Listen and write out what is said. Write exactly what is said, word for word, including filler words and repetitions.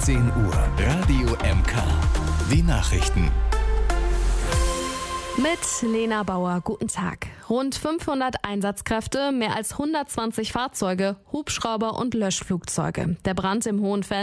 zehn Uhr. Radio M K. Die Nachrichten. Mit Lena Bauer, guten Tag. Rund fünfhundert Einsatzkräfte, mehr als hundertzwanzig Fahrzeuge, Hubschrauber und Löschflugzeuge. Der Brand im Hohenfels